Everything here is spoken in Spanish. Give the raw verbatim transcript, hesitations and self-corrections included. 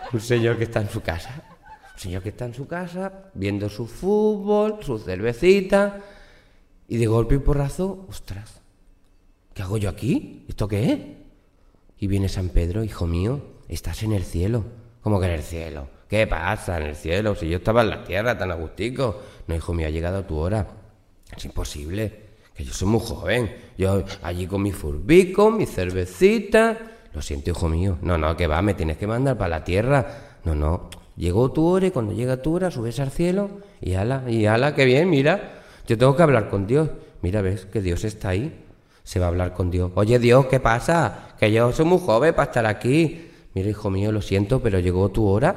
Un señor que está en su casa. Un señor que está en su casa, viendo su fútbol, su cervecita, y de golpe y porrazo, ostras, ¿qué hago yo aquí? ¿Esto qué es? Y viene San Pedro, hijo mío, estás en el cielo. ¿Cómo que en el cielo? ¿Qué pasa en el cielo? Si yo estaba en la tierra tan agustico. No, hijo mío, ha llegado tu hora. Es imposible, que yo soy muy joven. Yo allí con mi furbico, mi cervecita. Lo siento, hijo mío. No, no, que va, me tienes que mandar para la tierra. No, no, llegó tu hora y cuando llega tu hora subes al cielo y ala, y ala, qué bien, mira. Yo tengo que hablar con Dios. Mira, ves que Dios está ahí. Se va a hablar con Dios. Oye, Dios, ¿qué pasa? Que yo soy muy joven para estar aquí. Mira, hijo mío, lo siento, pero llegó tu hora